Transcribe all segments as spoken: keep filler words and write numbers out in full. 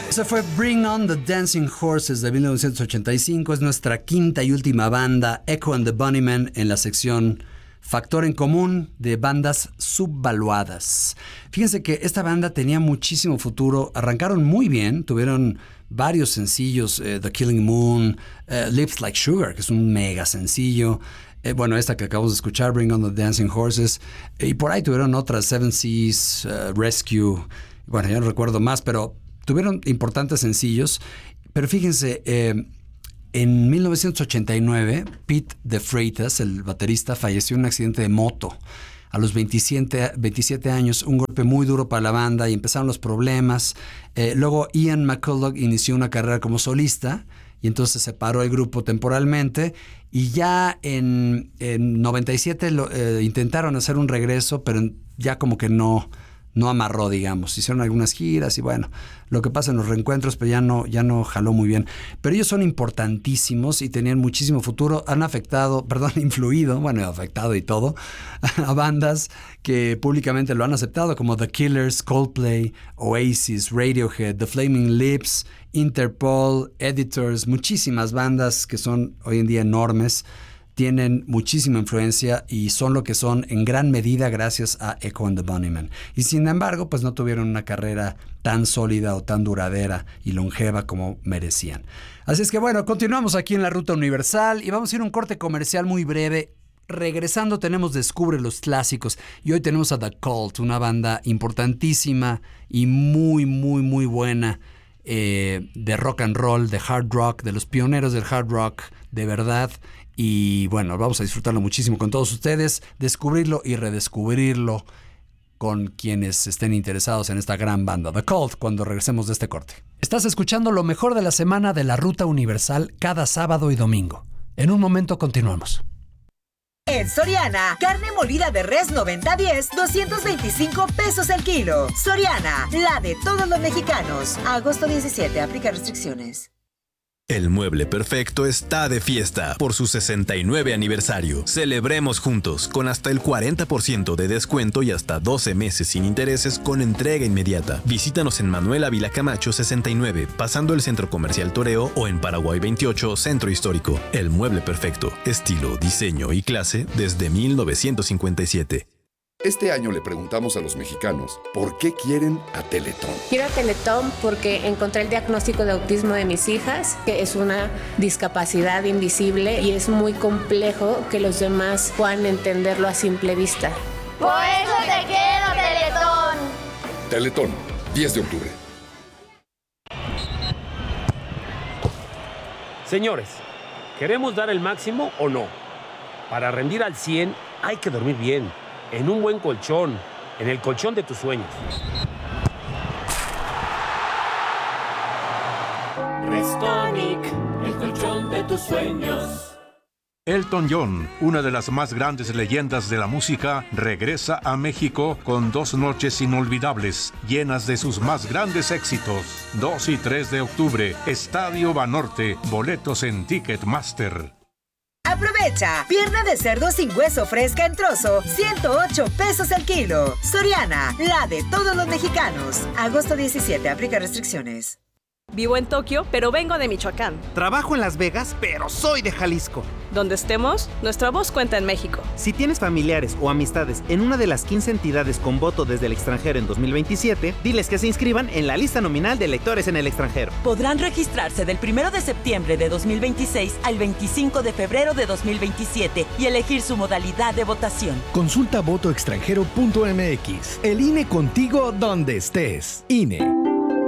Esa fue Bring On the Dancing Horses de mil novecientos ochenta y cinco. Es nuestra quinta y última banda, Echo and the Bunnymen, en la sección Factor en Común de bandas subvaluadas. Fíjense que esta banda tenía muchísimo futuro. Arrancaron muy bien, tuvieron varios sencillos, eh, The Killing Moon, eh, Lips Like Sugar, que es un mega sencillo. Eh, bueno, esta que acabamos de escuchar, Bring On the Dancing Horses. Eh, y por ahí tuvieron otras, Seven Seas, uh, Rescue. Bueno, ya no recuerdo más, pero tuvieron importantes sencillos. Pero fíjense, eh, en mil novecientos ochenta y nueve, Pete de Freitas, el baterista, falleció en un accidente de moto a los veintisiete, veintisiete años, un golpe muy duro para la banda y empezaron los problemas. Eh, luego Ian McCulloch inició una carrera como solista y entonces se separó el grupo temporalmente y ya en, en noventa y siete lo, eh, intentaron hacer un regreso, pero ya como que no... no amarró, digamos. Hicieron algunas giras y bueno, lo que pasa en los reencuentros, pero ya no, ya no jaló muy bien. Pero ellos son importantísimos y tenían muchísimo futuro. Han afectado, perdón, influido, bueno, afectado y todo, a bandas que públicamente lo han aceptado, como The Killers, Coldplay, Oasis, Radiohead, The Flaming Lips, Interpol, Editors, muchísimas bandas que son hoy en día enormes. Tienen muchísima influencia y son lo que son en gran medida gracias a Echo and the Bunnymen. Y sin embargo, pues no tuvieron una carrera tan sólida o tan duradera y longeva como merecían. Así es que bueno, continuamos aquí en la Ruta Universal y vamos a ir a un corte comercial muy breve. Regresando tenemos Descubre los Clásicos y hoy tenemos a The Cult, una banda importantísima y muy, muy, muy buena eh, de rock and roll, de hard rock, de los pioneros del hard rock, de verdad. Y bueno, vamos a disfrutarlo muchísimo con todos ustedes, descubrirlo y redescubrirlo con quienes estén interesados en esta gran banda, The Cult, cuando regresemos de este corte. Estás escuchando lo mejor de la semana de la Ruta Universal cada sábado y domingo. En un momento continuamos. En Soriana, carne molida de res noventa diez, doscientos veinticinco pesos el kilo. Soriana, la de todos los mexicanos. Agosto diecisiete, aplica restricciones. El Mueble Perfecto está de fiesta por su sesenta y nueve aniversario. Celebremos juntos con hasta el cuarenta por ciento de descuento y hasta doce meses sin intereses con entrega inmediata. Visítanos en Manuel Ávila Camacho sesenta y nueve, pasando el Centro Comercial Toreo, o en Paraguay veintiocho, Centro Histórico. El Mueble Perfecto, estilo, diseño y clase desde mil novecientos cincuenta y siete. Este año le preguntamos a los mexicanos por qué quieren a Teletón. Quiero a Teletón porque encontré el diagnóstico de autismo de mis hijas, que es una discapacidad invisible y es muy complejo que los demás puedan entenderlo a simple vista. ¡Por eso te quiero, Teletón! Teletón, diez de octubre. Señores, ¿queremos dar el máximo o no? Para rendir al cien hay que dormir bien, en un buen colchón, en el colchón de tus sueños. Restonic, el colchón de tus sueños. Elton John, una de las más grandes leyendas de la música, regresa a México con dos noches inolvidables, llenas de sus más grandes éxitos. dos y tres de octubre, Estadio Banorte, boletos en Ticketmaster. Aprovecha, pierna de cerdo sin hueso fresca en trozo, ciento ocho pesos el kilo. Soriana, la de todos los mexicanos. Agosto diecisiete, aplica restricciones. Vivo en Tokio, pero vengo de Michoacán. Trabajo en Las Vegas, pero soy de Jalisco. Donde estemos, nuestra voz cuenta en México. Si tienes familiares o amistades en una de las quince entidades con voto desde el extranjero en dos mil veintisiete, diles que se inscriban en la lista nominal de electores en el extranjero. Podrán registrarse del primero de septiembre de dos mil veintiséis al veinticinco de febrero de dos mil veintisiete y elegir su modalidad de votación. Consulta voto extranjero punto m x. El I N E contigo donde estés. I N E.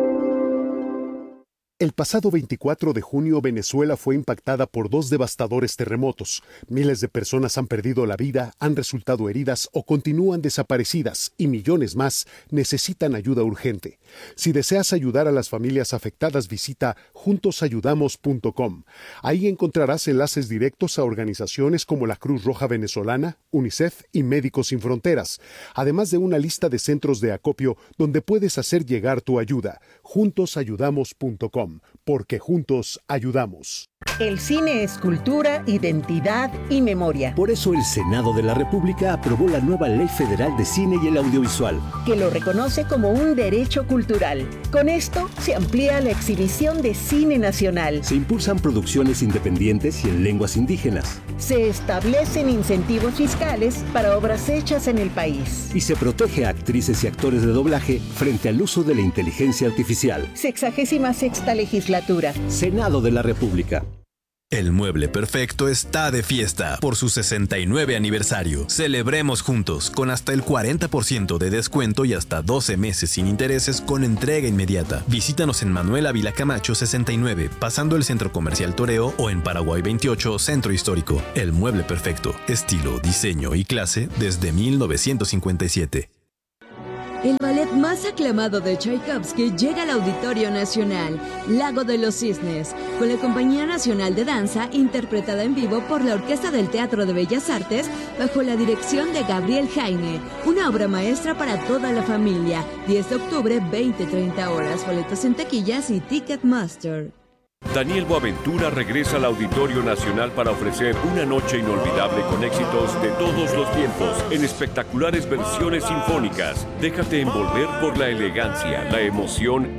El pasado veinticuatro de junio, Venezuela fue impactada por dos devastadores terremotos. Miles de personas han perdido la vida, han resultado heridas o continúan desaparecidas y millones más necesitan ayuda urgente. Si deseas ayudar a las familias afectadas, visita juntos ayudamos punto com. Ahí encontrarás enlaces directos a organizaciones como la Cruz Roja Venezolana, UNICEF y Médicos Sin Fronteras, además de una lista de centros de acopio donde puedes hacer llegar tu ayuda. juntos ayudamos punto com. com, porque juntos ayudamos. El cine es cultura, identidad y memoria. Por eso el Senado de la República aprobó la nueva Ley Federal de Cine y el Audiovisual, que lo reconoce como un derecho cultural. Con esto se amplía la exhibición de cine nacional. Se impulsan producciones independientes y en lenguas indígenas. Se establecen incentivos fiscales para obras hechas en el país. Y se protege a actrices y actores de doblaje frente al uso de la inteligencia artificial. Sexagésima sexta legislatura. Senado de la República. El Mueble Perfecto está de fiesta por su sesenta y nueve aniversario. Celebremos juntos con hasta el cuarenta por ciento de descuento y hasta doce meses sin intereses con entrega inmediata. Visítanos en Manuel Ávila Camacho sesenta y nueve, pasando el Centro Comercial Toreo, o en Paraguay veintiocho, Centro Histórico. El Mueble Perfecto, estilo, diseño y clase desde mil novecientos cincuenta y siete. El ballet más aclamado de Tchaikovsky llega al Auditorio Nacional, Lago de los Cisnes, con la Compañía Nacional de Danza, interpretada en vivo por la Orquesta del Teatro de Bellas Artes, bajo la dirección de Gabriel Jaime. Una obra maestra para toda la familia. diez de octubre, veinte treinta horas. Boletos en taquillas y Ticketmaster. Daniel Boaventura regresa al Auditorio Nacional para ofrecer una noche inolvidable con éxitos de todos los tiempos en espectaculares versiones sinfónicas. Déjate envolver por la elegancia, la emoción